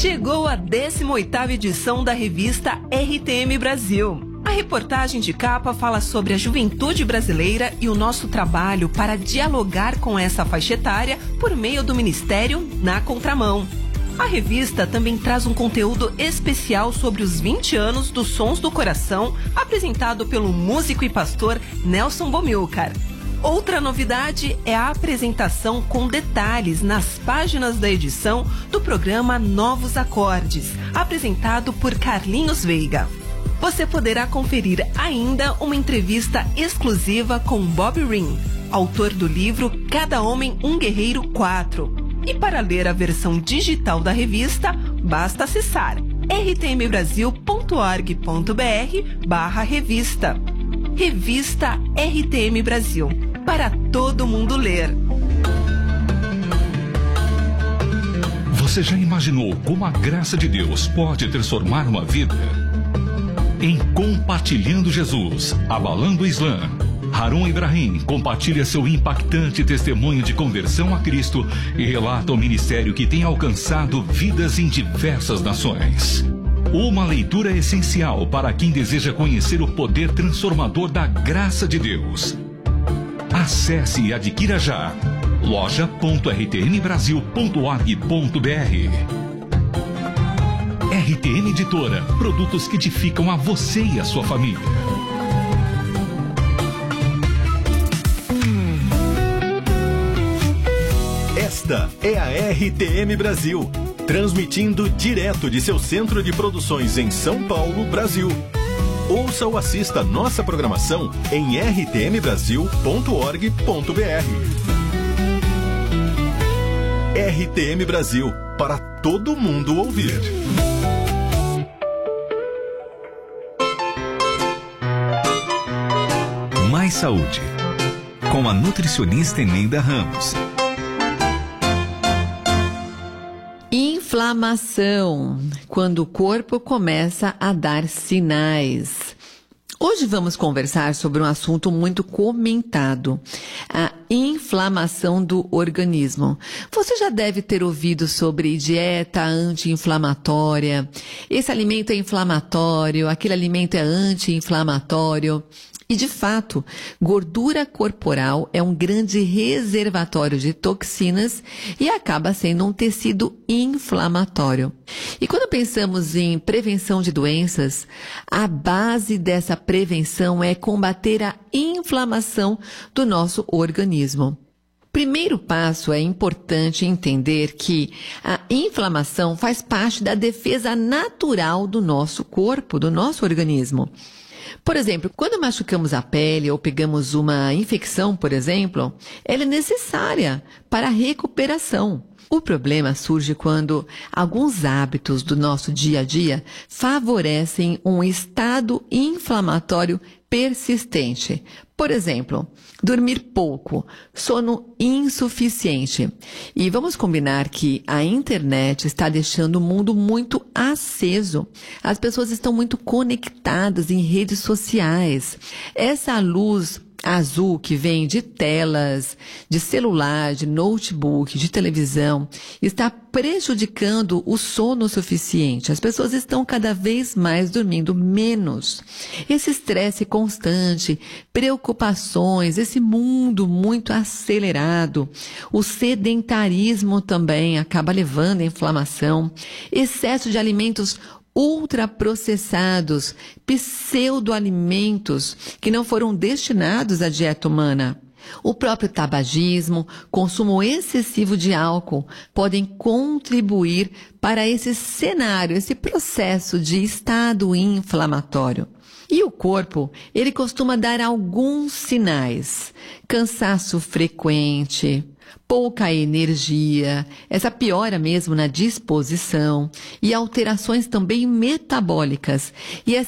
Chegou a 18ª edição da revista RTM Brasil. A reportagem de capa fala sobre a juventude brasileira e o nosso trabalho para dialogar com essa faixa etária por meio do Ministério Na Contramão. A revista também traz um conteúdo especial sobre os 20 anos dos Sons do Coração, apresentado pelo músico e pastor Nelson Bomilcar. Outra novidade é a apresentação com detalhes nas páginas da edição do programa Novos Acordes, apresentado por Carlinhos Veiga. Você poderá conferir ainda uma entrevista exclusiva com Bob Ring, autor do livro Cada Homem um Guerreiro 4. E para ler a versão digital da revista, basta acessar rtmbrasil.org.br/revista. Revista RTM Brasil, para todo mundo ler. Você já imaginou como a graça de Deus pode transformar uma vida? Em Compartilhando Jesus, Abalando o Islã, Harun Ibrahim compartilha seu impactante testemunho de conversão a Cristo e relata o ministério que tem alcançado vidas em diversas nações. Uma leitura essencial para quem deseja conhecer o poder transformador da graça de Deus. Acesse e adquira já loja.rtmbrasil.org.br. RTM Editora, produtos que edificam a você e a sua família. Esta é a RTM Brasil, transmitindo direto de seu centro de produções em São Paulo, Brasil. Ouça ou assista nossa programação em rtmbrasil.org.br. RTM Brasil, para todo mundo ouvir. Mais Saúde, com a nutricionista Eneida Ramos. Inflamação, quando o corpo começa a dar sinais. Hoje vamos conversar sobre um assunto muito comentado, a inflamação do organismo. Você já deve ter ouvido sobre dieta anti-inflamatória, esse alimento é inflamatório, aquele alimento é anti-inflamatório. E, de fato, gordura corporal é um grande reservatório de toxinas e acaba sendo um tecido inflamatório. E quando pensamos em prevenção de doenças, a base dessa prevenção é combater a inflamação do nosso organismo. Primeiro passo é importante entender que a inflamação faz parte da defesa natural do nosso corpo, do nosso organismo. Por exemplo, quando machucamos a pele ou pegamos uma infecção, por exemplo, ela é necessária para a recuperação. O problema surge quando alguns hábitos do nosso dia a dia favorecem um estado inflamatório persistente. Por exemplo, dormir pouco, sono insuficiente. E vamos combinar que a internet está deixando o mundo muito aceso. As pessoas estão muito conectadas em redes sociais. Essa luz azul que vem de telas, de celular, de notebook, de televisão, está prejudicando o sono suficiente. As pessoas estão cada vez mais dormindo menos. Esse estresse constante, preocupações, esse mundo muito acelerado, o sedentarismo também acaba levando à inflamação, excesso de alimentos ultraprocessados, pseudoalimentos que não foram destinados à dieta humana. O próprio tabagismo, consumo excessivo de álcool podem contribuir para esse cenário, esse processo de estado inflamatório. E o corpo, ele costuma dar alguns sinais: cansaço frequente, pouca energia, essa piora mesmo na disposição e alterações também metabólicas. E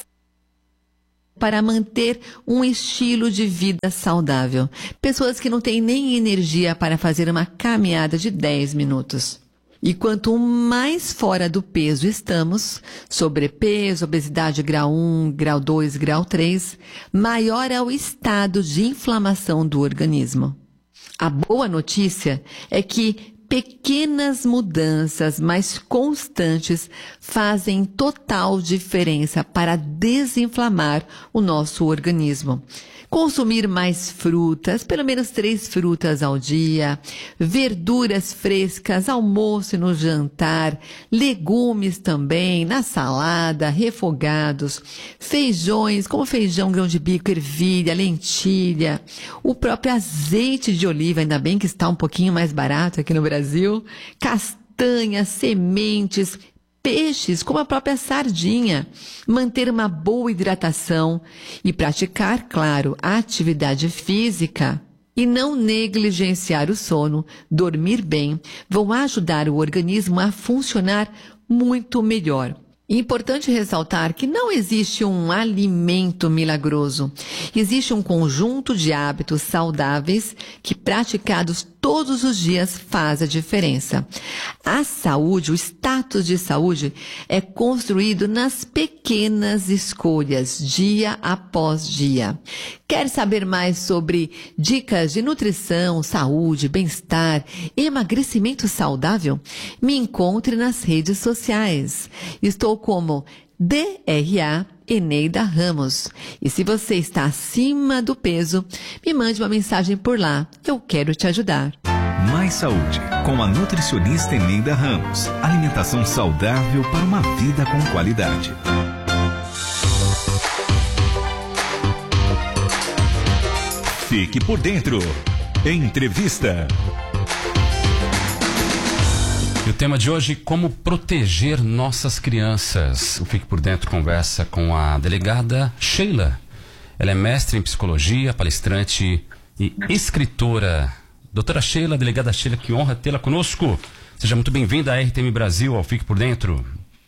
para manter um estilo de vida saudável. Pessoas que não têm nem energia para fazer uma caminhada de 10 minutos. E quanto mais fora do peso estamos, sobrepeso, obesidade grau 1, grau 2, grau 3, maior é o estado de inflamação do organismo. A boa notícia é que pequenas mudanças, mas constantes, fazem total diferença para desinflamar o nosso organismo. Consumir mais frutas, pelo menos 3 frutas ao dia, verduras frescas, almoço e no jantar, legumes também, na salada, refogados, feijões, como feijão, grão de bico, ervilha, lentilha, o próprio azeite de oliva, ainda bem que está um pouquinho mais barato aqui no Brasil, castanhas, sementes, peixes, como a própria sardinha, manter uma boa hidratação e praticar, claro, a atividade física e não negligenciar o sono, dormir bem, vão ajudar o organismo a funcionar muito melhor. Importante ressaltar que não existe um alimento milagroso. Existe um conjunto de hábitos saudáveis que, praticados todos os dias, faz a diferença. A saúde, o status de saúde, é construído nas pequenas escolhas, dia após dia. Quer saber mais sobre dicas de nutrição, saúde, bem-estar, emagrecimento saudável? Me encontre nas redes sociais. Estou como DRA Eneida Ramos. E se você está acima do peso, me mande uma mensagem por lá. Eu quero te ajudar. Mais Saúde, com a nutricionista Eneida Ramos. Alimentação saudável para uma vida com qualidade. Fique por dentro. Entrevista. E o tema de hoje, como proteger nossas crianças. O Fique por Dentro conversa com a delegada Sheila. Ela é mestre em psicologia, palestrante e escritora. Doutora Sheila, delegada Sheila, que honra tê-la conosco. Seja muito bem-vinda à RTM Brasil, ao Fique por Dentro.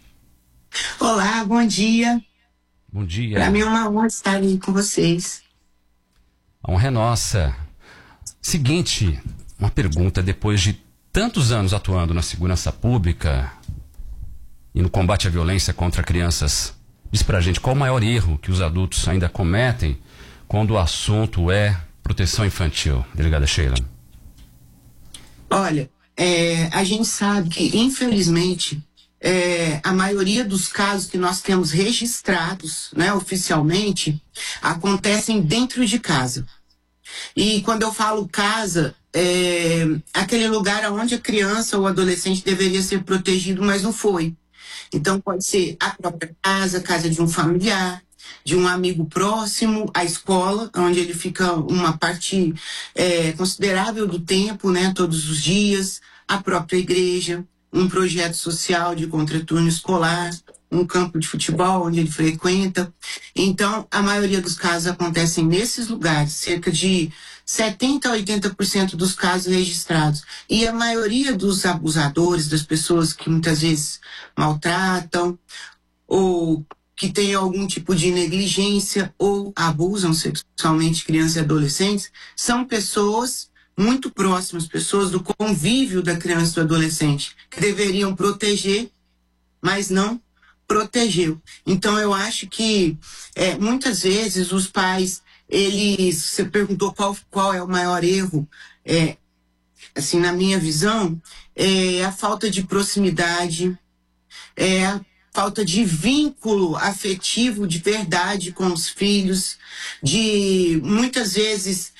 Olá, bom dia. Bom dia. Para mim é uma honra estar aí com vocês. A honra é nossa. Seguinte, uma pergunta, depois de tantos anos atuando na segurança pública e no combate à violência contra crianças, diz pra gente qual o maior erro que os adultos ainda cometem quando o assunto é proteção infantil, delegada Sheila. Olha, a gente sabe que, infelizmente, a maioria dos casos que nós temos registrados, né, oficialmente, acontecem dentro de casa. E quando eu falo casa, aquele lugar onde a criança ou adolescente deveria ser protegido, mas não foi. Então pode ser a própria casa, a casa de um familiar, de um amigo próximo, a escola, onde ele fica uma parte considerável do tempo, né, todos os dias, a própria igreja, um projeto social de contraturno escolar, um campo de futebol onde ele frequenta. Então, a maioria dos casos acontecem nesses lugares, cerca de 70% a 80% dos casos registrados. E a maioria dos abusadores, das pessoas que muitas vezes maltratam ou que têm algum tipo de negligência ou abusam sexualmente crianças e adolescentes, são pessoas muito próximas, pessoas do convívio da criança e do adolescente, que deveriam proteger, mas não protegeu. Então eu acho que muitas vezes os pais, você perguntou qual é o maior erro, assim, na minha visão, é a falta de proximidade, a falta de vínculo afetivo de verdade com os filhos, de muitas vezes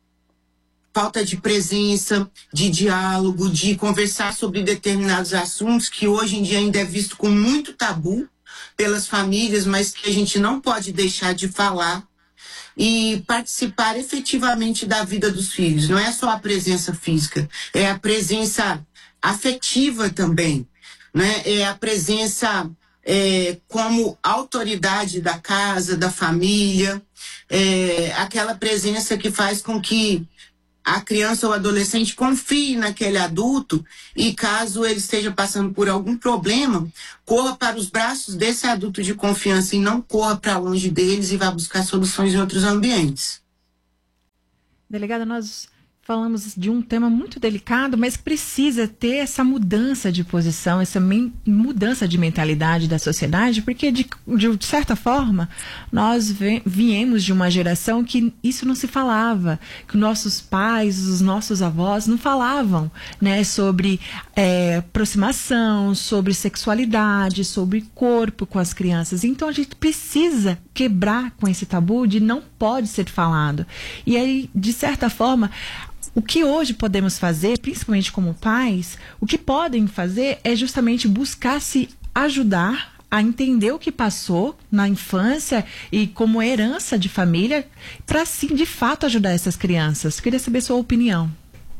falta de presença, de diálogo, de conversar sobre determinados assuntos que hoje em dia ainda é visto com muito tabu pelas famílias, mas que a gente não pode deixar de falar e participar efetivamente da vida dos filhos. Não é só a presença física, é a presença afetiva também, né? É a presença como autoridade da casa, da família, aquela presença que faz com que a criança ou adolescente confie naquele adulto e, caso ele esteja passando por algum problema, corra para os braços desse adulto de confiança e não corra para longe deles e vá buscar soluções em outros ambientes. Delegada, nós falamos de um tema muito delicado, mas precisa ter essa mudança de posição, essa mudança de mentalidade da sociedade, porque de certa forma nós viemos de uma geração que isso não se falava, que nossos pais, os nossos avós não falavam, né, sobre aproximação, sobre sexualidade, sobre corpo com as crianças. Então a gente precisa quebrar com esse tabu de não pode ser falado. E aí, de certa forma, o que hoje podemos fazer, principalmente como pais, o que podem fazer é justamente buscar se ajudar a entender o que passou na infância e como herança de família, para sim, de fato, ajudar essas crianças. Queria saber sua opinião.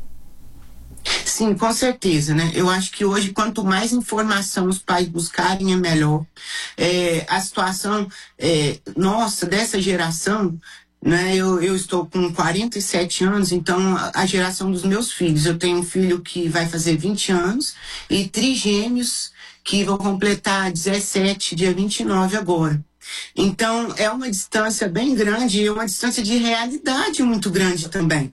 Sim, com certeza, né? Eu acho que hoje, quanto mais informação os pais buscarem, é melhor. A situação nossa, dessa geração, né? Eu estou com 47 anos, então a geração dos meus filhos. Eu tenho um filho que vai fazer 20 anos e trigêmeos que vão completar 17, dia 29 agora. Então, é uma distância bem grande e uma distância de realidade muito grande também.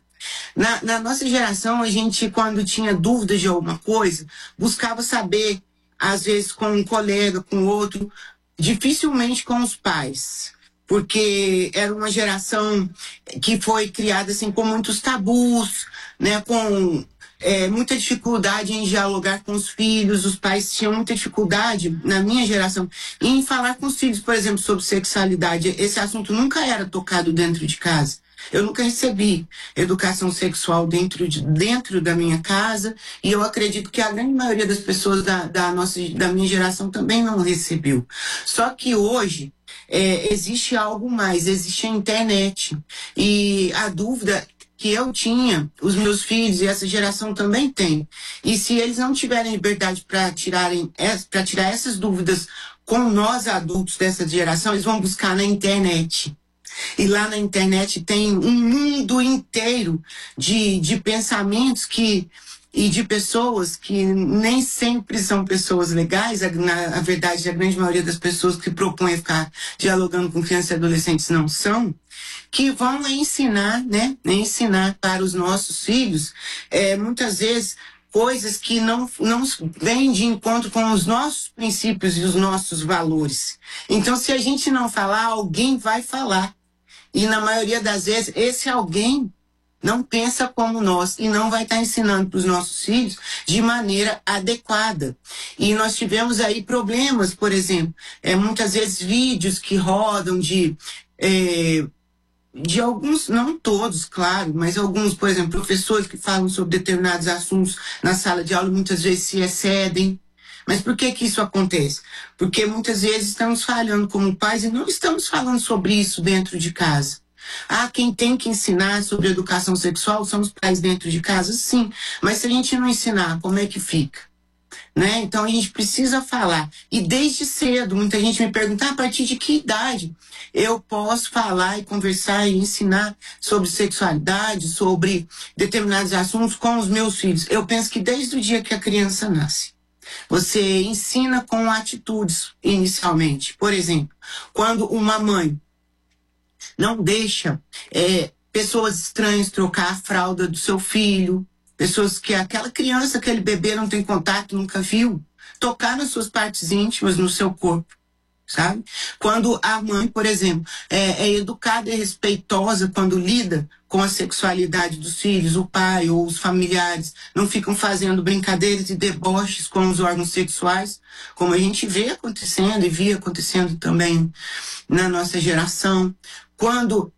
Na nossa geração, a gente, quando tinha dúvidas de alguma coisa, buscava saber, às vezes com um colega, com outro, dificilmente com os pais, porque era uma geração que foi criada assim, com muitos tabus, né, com muita dificuldade em dialogar com os filhos. Os pais tinham muita dificuldade, na minha geração, em falar com os filhos, por exemplo, sobre sexualidade. Esse assunto nunca era tocado dentro de casa. Eu nunca recebi educação sexual dentro da minha casa, e eu acredito que a grande maioria das pessoas da minha geração também não recebeu. Só que hoje existe algo mais, existe a internet. E a dúvida que eu tinha, os meus filhos e essa geração também tem. E se eles não tiverem liberdade para tirar essas dúvidas com nós adultos dessa geração, eles vão buscar na internet. E lá na internet tem um mundo inteiro de pensamentos e de pessoas que nem sempre são pessoas legais. Na verdade, a grande maioria das pessoas que propõem ficar dialogando com crianças e adolescentes não são, que vão ensinar, né? Ensinar para os nossos filhos, muitas vezes, coisas que não vêm de encontro com os nossos princípios e os nossos valores. Então, se a gente não falar, alguém vai falar. E na maioria das vezes, esse alguém não pensa como nós e não vai estar ensinando para os nossos filhos de maneira adequada. E nós tivemos aí problemas, por exemplo, muitas vezes vídeos que rodam de alguns, não todos, claro, mas alguns, por exemplo, professores que falam sobre determinados assuntos na sala de aula, muitas vezes se excedem. Mas por que isso acontece? Porque muitas vezes estamos falhando como pais e não estamos falando sobre isso dentro de casa. Quem tem que ensinar sobre educação sexual são os pais dentro de casa? Sim, mas se a gente não ensinar, como é que fica? Né? Então a gente precisa falar. E desde cedo, muita gente me pergunta, a partir de que idade eu posso falar e conversar e ensinar sobre sexualidade, sobre determinados assuntos com os meus filhos? Eu penso que desde o dia que a criança nasce. Você ensina com atitudes inicialmente. Por exemplo, quando uma mãe não deixa pessoas estranhas trocar a fralda do seu filho, pessoas que aquela criança, aquele bebê não tem contato, nunca viu, tocar nas suas partes íntimas, no seu corpo, sabe? Quando a mãe, por exemplo, é educada e respeitosa quando lida com a sexualidade dos filhos, o pai ou os familiares não ficam fazendo brincadeiras e deboches com os órgãos sexuais, como a gente vê acontecendo e via acontecendo também na nossa geração. Quando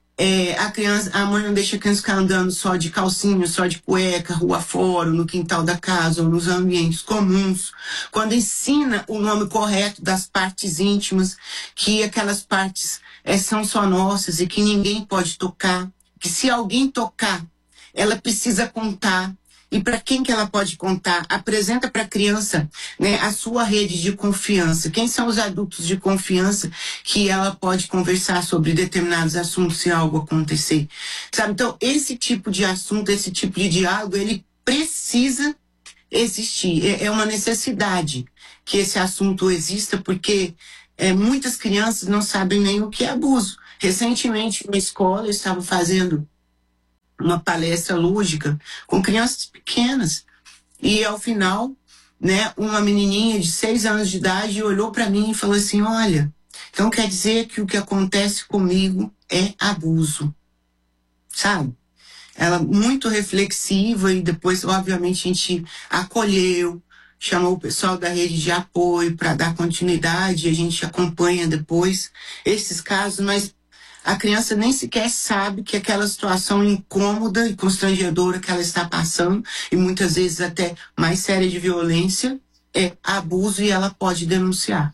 a mãe não deixa a criança ficar andando só de calcinha, só de cueca, rua fora, no quintal da casa ou nos ambientes comuns. Quando ensina o nome correto das partes íntimas, que aquelas partes são só nossas e que ninguém pode tocar, que se alguém tocar, ela precisa contar. E para quem que ela pode contar? Apresenta para a criança, né, a sua rede de confiança. Quem são os adultos de confiança que ela pode conversar sobre determinados assuntos se algo acontecer? Sabe? Então, esse tipo de assunto, esse tipo de diálogo, ele precisa existir. É uma necessidade que esse assunto exista, porque muitas crianças não sabem nem o que é abuso. Recentemente, na escola, eu estava fazendo uma palestra lúdica com crianças pequenas. E ao final, né, uma menininha de 6 anos de idade olhou para mim e falou assim: olha, então quer dizer que o que acontece comigo é abuso, sabe? Ela muito reflexiva, e depois, obviamente, a gente acolheu, chamou o pessoal da rede de apoio para dar continuidade, a gente acompanha depois esses casos, mas a criança nem sequer sabe que aquela situação incômoda e constrangedora que ela está passando, e muitas vezes até mais séria de violência, é abuso, e ela pode denunciar.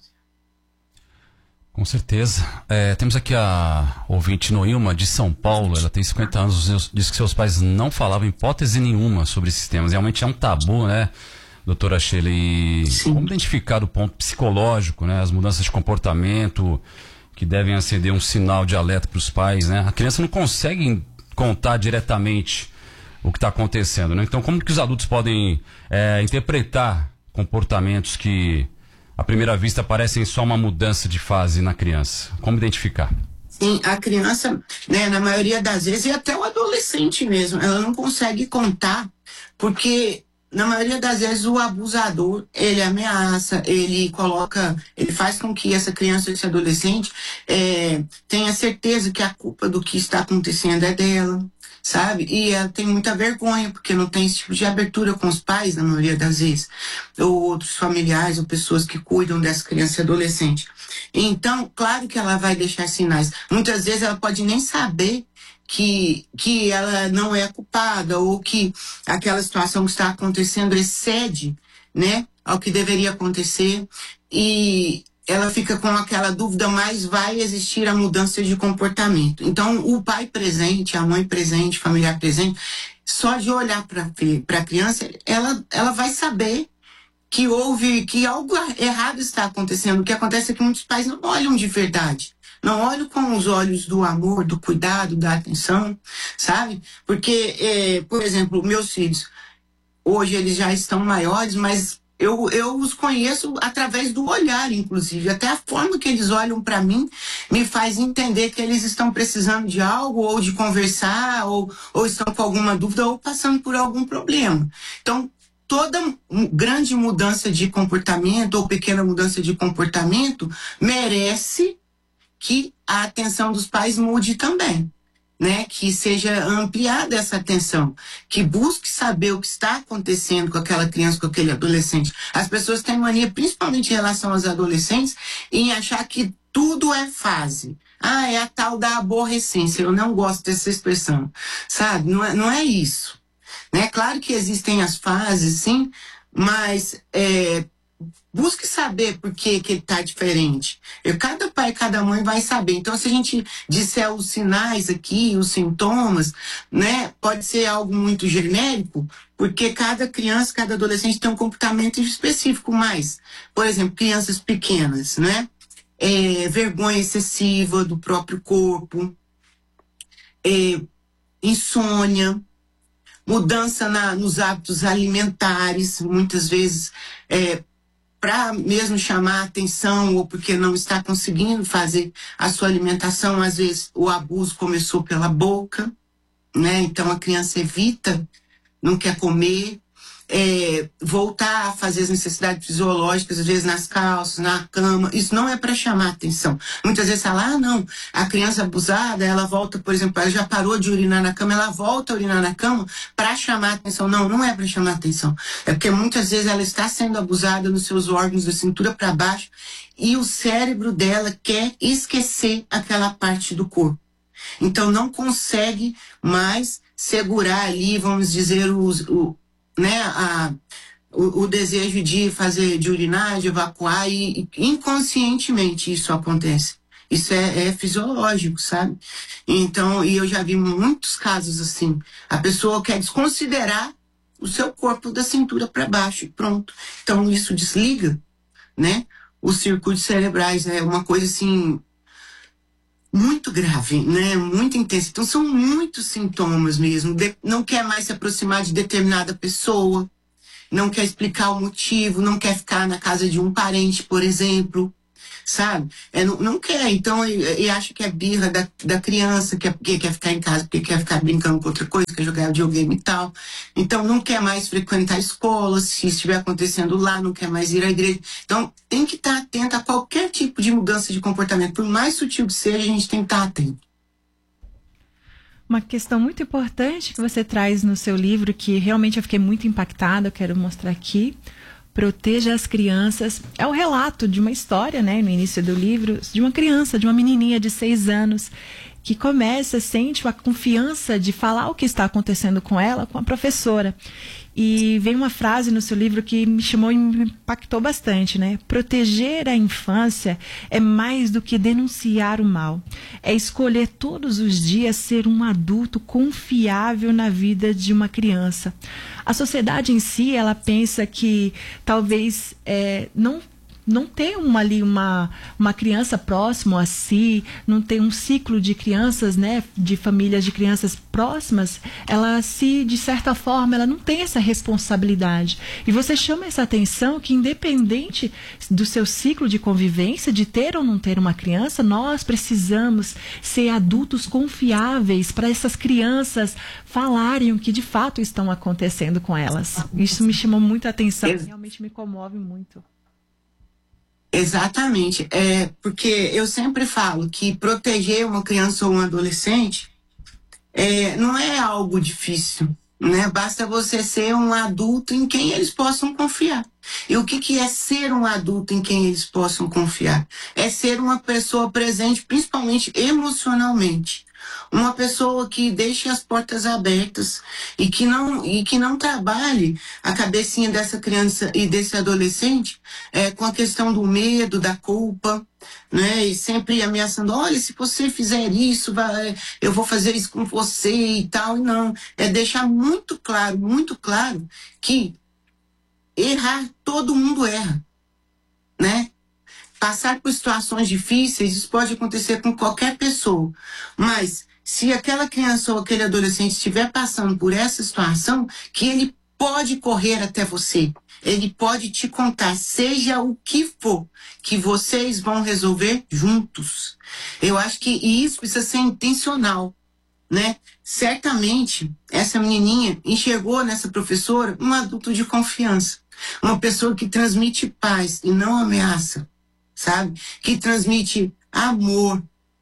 Com certeza. Temos aqui a ouvinte Noilma, de São Paulo. Ela tem 50 anos, diz que seus pais não falavam hipótese nenhuma sobre esses temas. Realmente é um tabu, né, doutora Sheila? E como identificar o ponto psicológico, né, as mudanças de comportamento que devem acender um sinal de alerta para os pais, né? A criança não consegue contar diretamente o que está acontecendo, né? Então, como que os adultos podem interpretar comportamentos que à primeira vista parecem só uma mudança de fase na criança? Como identificar? Sim, a criança, né, na maioria das vezes, e até o adolescente mesmo, ela não consegue contar, porque na maioria das vezes o abusador, ele ameaça, ele faz com que essa criança, esse adolescente, tenha certeza que a culpa do que está acontecendo é dela, sabe? E ela tem muita vergonha, porque não tem esse tipo de abertura com os pais, na maioria das vezes, ou outros familiares, ou pessoas que cuidam dessa criança e adolescente. Então, claro que ela vai deixar sinais. Muitas vezes ela pode nem saber que ela não é culpada, ou que aquela situação que está acontecendo excede, né, ao que deveria acontecer, e ela fica com aquela dúvida, mas vai existir a mudança de comportamento. Então, o pai presente, a mãe presente, familiar presente, só de olhar para a criança, ela vai saber que algo errado está acontecendo. O que acontece é que muitos pais não olham de verdade. Não olham com os olhos do amor, do cuidado, da atenção, sabe? Porque, por exemplo, meus filhos, hoje eles já estão maiores, mas eu os conheço através do olhar, inclusive. Até a forma que eles olham para mim me faz entender que eles estão precisando de algo, ou de conversar, ou estão com alguma dúvida, ou passando por algum problema. Então, toda grande mudança de comportamento, ou pequena mudança de comportamento, merece que a atenção dos pais mude também, né? Que seja ampliada essa atenção, que busque saber o que está acontecendo com aquela criança, com aquele adolescente. As pessoas têm mania, principalmente em relação aos adolescentes, em achar que tudo é fase. É a tal da aborrecência. Eu não gosto dessa expressão, sabe? Não é isso, né? Claro que existem as fases, sim, mas busque saber por que ele está diferente. Cada pai e cada mãe vai saber. Então, se a gente disser os sinais aqui, os sintomas, né, pode ser algo muito genérico, porque cada criança, cada adolescente tem um comportamento específico mais. Por exemplo, crianças pequenas, né? Vergonha excessiva do próprio corpo, insônia, mudança nos hábitos alimentares, muitas vezes para mesmo chamar a atenção, ou porque não está conseguindo fazer a sua alimentação. Às vezes o abuso começou pela boca, né? Então a criança evita, não quer comer, voltar a fazer as necessidades fisiológicas, às vezes nas calças, na cama. Isso não é para chamar a atenção. Muitas vezes fala, não, a criança abusada, ela volta, por exemplo, ela já parou de urinar na cama, ela volta a urinar na cama para chamar a atenção. Não é para chamar a atenção. É porque muitas vezes ela está sendo abusada nos seus órgãos, da cintura para baixo, e o cérebro dela quer esquecer aquela parte do corpo. Então não consegue mais segurar ali, vamos dizer, o desejo de urinar, de evacuar, e inconscientemente isso acontece. Isso é fisiológico, sabe? Então, e eu já vi muitos casos assim. A pessoa quer desconsiderar o seu corpo da cintura para baixo e pronto. Então, isso desliga, né, os circuitos cerebrais. É uma coisa assim muito grave, né? Muito intensa. Então, são muitos sintomas mesmo. Não quer mais se aproximar de determinada pessoa, não quer explicar o motivo, não quer ficar na casa de um parente, por exemplo, sabe? Não quer, então e acha que é birra da criança, porque quer ficar em casa, porque quer ficar brincando com outra coisa, quer jogar videogame e tal. Então não quer mais frequentar a escola, se estiver acontecendo lá, não quer mais ir à igreja. Então tem que estar atento a qualquer tipo de mudança de comportamento, por mais sutil que seja, a gente tem que estar atento. Uma questão muito importante que você traz no seu livro, que realmente eu fiquei muito impactada, eu quero mostrar aqui. Proteja as crianças. É o relato de uma história, né, no início do livro, de uma criança, de uma menininha de 6 anos, que sente a confiança de falar o que está acontecendo com ela, com a professora. E vem uma frase no seu livro que me chamou e me impactou bastante, né? Proteger a infância é mais do que denunciar o mal. É escolher todos os dias ser um adulto confiável na vida de uma criança. A sociedade em si, ela pensa que talvez não ter uma criança próxima a si, não ter um ciclo de crianças, né, de famílias de crianças próximas, ela de certa forma, ela não tem essa responsabilidade. E você chama essa atenção que, independente do seu ciclo de convivência, de ter ou não ter uma criança, nós precisamos ser adultos confiáveis para essas crianças falarem o que de fato estão acontecendo com elas. Isso me chamou muita atenção, realmente me comove muito. Exatamente, porque eu sempre falo que proteger uma criança ou um adolescente não é algo difícil, né? Basta você ser um adulto em quem eles possam confiar. E o que é ser um adulto em quem eles possam confiar? É ser uma pessoa presente, principalmente emocionalmente. Uma pessoa que deixe as portas abertas e que não trabalhe a cabecinha dessa criança e desse adolescente com a questão do medo, da culpa, né? E sempre ameaçando, olha, se você fizer isso, eu vou fazer isso com você e tal. E não, é deixar muito claro que errar, todo mundo erra, né? Passar por situações difíceis, isso pode acontecer com qualquer pessoa, mas se aquela criança ou aquele adolescente estiver passando por essa situação, que ele pode correr até você, ele pode te contar, seja o que for, que vocês vão resolver juntos. Eu acho que isso precisa ser intencional, né? Certamente, essa menininha enxergou nessa professora um adulto de confiança, uma pessoa que transmite paz e não ameaça, sabe? Que transmite amor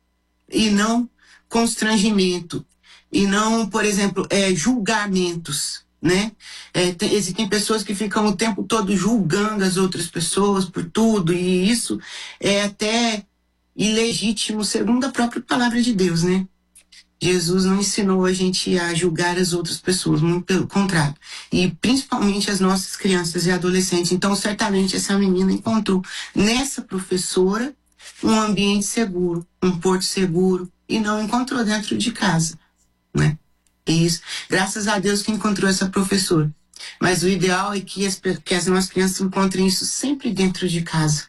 e não constrangimento, e não, por exemplo, julgamentos, né? Existem pessoas que ficam o tempo todo julgando as outras pessoas por tudo, e isso é até ilegítimo, segundo a própria palavra de Deus, né? Jesus não ensinou a gente a julgar as outras pessoas, muito pelo contrário. E principalmente as nossas crianças e adolescentes. Então, certamente, essa menina encontrou nessa professora um ambiente seguro, um porto seguro, e não encontrou dentro de casa, né? Isso. Graças a Deus que encontrou essa professora. Mas o ideal é que as nossas crianças encontrem isso sempre dentro de casa.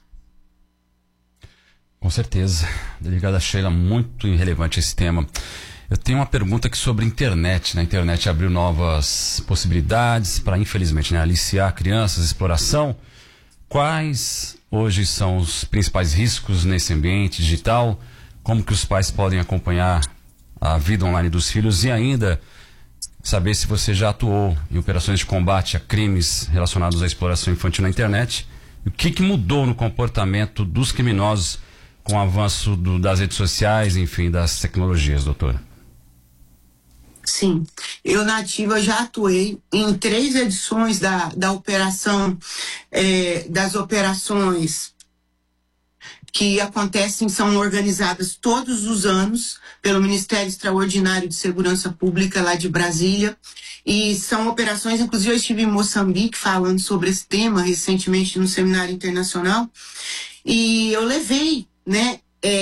Com certeza. Delegada Sheila, muito irrelevante esse tema. Eu tenho uma pergunta aqui sobre a internet. A internet abriu novas possibilidades para, infelizmente, aliciar crianças, exploração. Quais hoje são os principais riscos nesse ambiente digital? Como que os pais podem acompanhar a vida online dos filhos e ainda saber se você já atuou em operações de combate a crimes relacionados à exploração infantil na internet e o que mudou no comportamento dos criminosos com o avanço das redes sociais, enfim, das tecnologias, doutora. Sim, eu na Ativa já atuei em 3 edições da operação, das operações que acontecem, são organizadas todos os anos pelo Ministério Extraordinário de Segurança Pública lá de Brasília, e são operações, inclusive eu estive em Moçambique falando sobre esse tema recentemente no seminário internacional, e eu levei, né,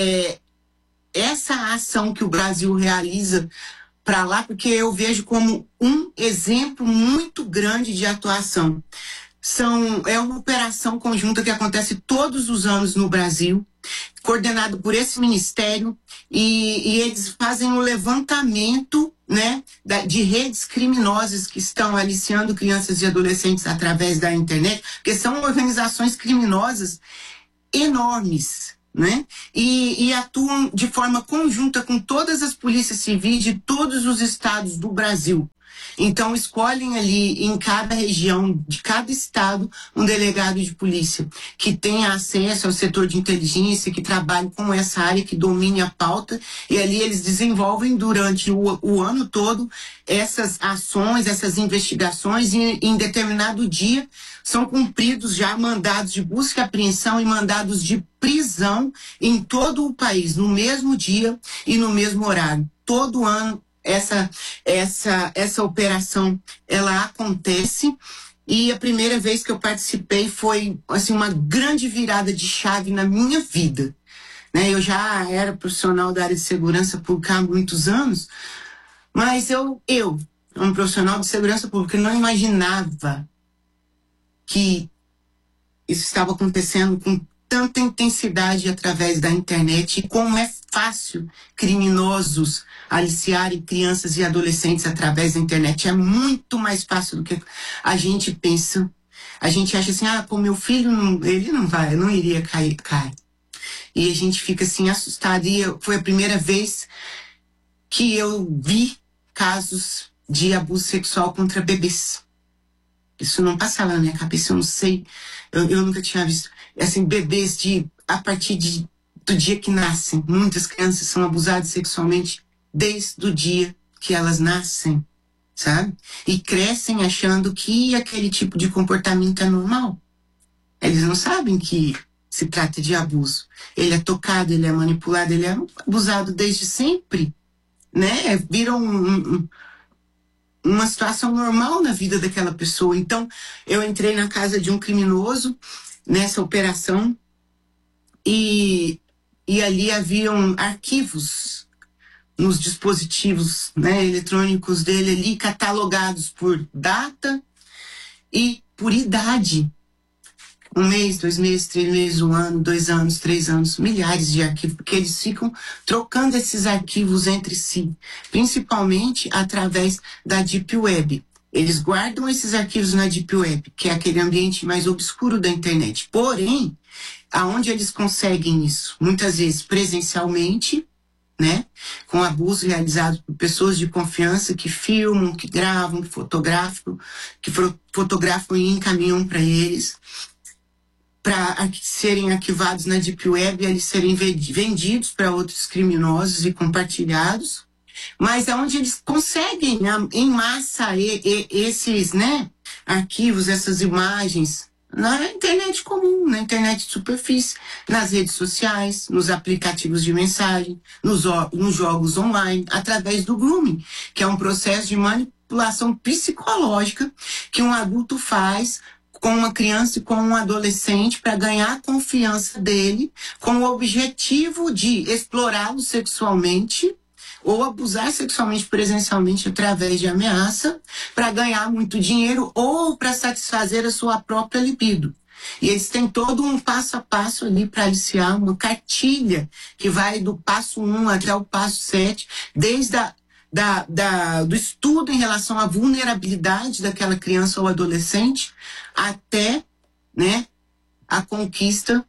essa ação que o Brasil realiza para lá, porque eu vejo como um exemplo muito grande de atuação. É uma operação conjunta que acontece todos os anos no Brasil, coordenado por esse ministério, e eles fazem um levantamento, né, de redes criminosas que estão aliciando crianças e adolescentes através da internet, porque são organizações criminosas enormes, né? E atuam de forma conjunta com todas as polícias civis de todos os estados do Brasil. Então, escolhem ali em cada região, de cada estado, um delegado de polícia que tenha acesso ao setor de inteligência, que trabalhe com essa área, que domine a pauta, e ali eles desenvolvem durante o ano todo essas ações, essas investigações, e em determinado dia são cumpridos já mandados de busca e apreensão e mandados de prisão em todo o país, no mesmo dia e no mesmo horário. Todo ano essa operação, ela acontece, e a primeira vez que eu participei foi assim, uma grande virada de chave na minha vida, né? Eu já era profissional da área de segurança pública há muitos anos, mas eu um profissional de segurança pública, não imaginava que isso estava acontecendo com tanta intensidade através da internet, e como é fácil criminosos aliciarem crianças e adolescentes através da internet. É muito mais fácil do que a gente pensa. A gente acha assim, com meu filho, ele não iria cair. E a gente fica assim assustado. E foi a primeira vez que eu vi casos de abuso sexual contra bebês. Isso não passava na minha cabeça, eu não sei. Eu nunca tinha visto. Assim, bebês a partir do dia que nascem. Muitas crianças são abusadas sexualmente desde o dia que elas nascem, sabe? E crescem achando que aquele tipo de comportamento é normal. Eles não sabem que se trata de abuso. Ele é tocado, ele é manipulado, ele é abusado desde sempre, né? Vira uma situação normal na vida daquela pessoa. Então, eu entrei na casa de um criminoso nessa operação, e ali haviam arquivos nos dispositivos, né, eletrônicos dele ali, catalogados por data e por idade. 1 mês, 2 meses, 3 meses, 1 ano, 2 anos, 3 anos, milhares de arquivos, porque eles ficam trocando esses arquivos entre si, principalmente através da Deep Web. Eles guardam esses arquivos na Deep Web, que é aquele ambiente mais obscuro da internet. Porém, aonde eles conseguem isso? Muitas vezes presencialmente, né? Com abuso realizado por pessoas de confiança que filmam, que gravam, que fotografam e encaminham para eles, para serem arquivados na Deep Web e eles serem vendidos para outros criminosos e compartilhados. Mas aonde eles conseguem em massa esses, né, arquivos, essas imagens, na internet comum, na internet de superfície, nas redes sociais, nos aplicativos de mensagem, nos jogos online, através do grooming, que é um processo de manipulação psicológica que um adulto faz com uma criança e com um adolescente para ganhar a confiança dele, com o objetivo de explorá-lo sexualmente ou abusar sexualmente presencialmente através de ameaça para ganhar muito dinheiro ou para satisfazer a sua própria libido. E eles têm todo um passo a passo ali para aliciar, uma cartilha que vai do passo 1 até o passo 7, desde do estudo em relação à vulnerabilidade daquela criança ou adolescente até, né, a conquista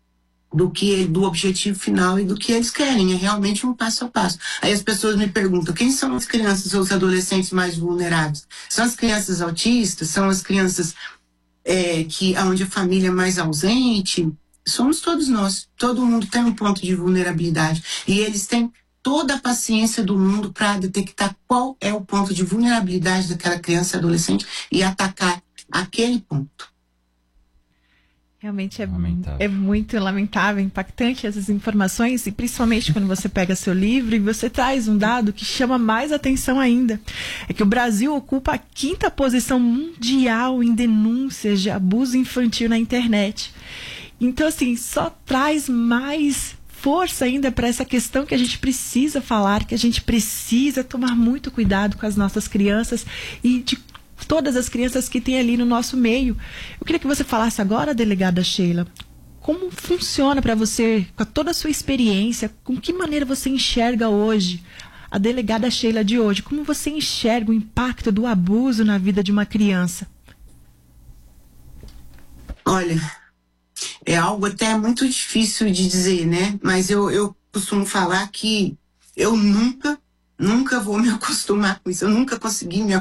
do objetivo final e do que eles querem. É realmente um passo a passo. Aí as pessoas me perguntam, quem são as crianças ou os adolescentes mais vulneráveis? São as crianças autistas? São as crianças onde a família é mais ausente? Somos todos nós. Todo mundo tem um ponto de vulnerabilidade. E eles têm toda a paciência do mundo para detectar qual é o ponto de vulnerabilidade daquela criança e adolescente e atacar aquele ponto. Realmente é muito lamentável, impactante essas informações, e principalmente quando você pega seu livro e você traz um dado que chama mais atenção ainda. É que o Brasil ocupa a 5ª posição mundial em denúncias de abuso infantil na internet. Então, assim, só traz mais força ainda para essa questão que a gente precisa falar, que a gente precisa tomar muito cuidado com as nossas crianças e de todas as crianças que tem ali no nosso meio. Eu queria que você falasse agora, delegada Sheila, como funciona para você, com toda a sua experiência, com que maneira você enxerga hoje, a delegada Sheila de hoje, como você enxerga o impacto do abuso na vida de uma criança? Olha, É algo até muito difícil de dizer, né? Mas eu costumo falar que eu nunca vou me acostumar com isso. Eu nunca consegui me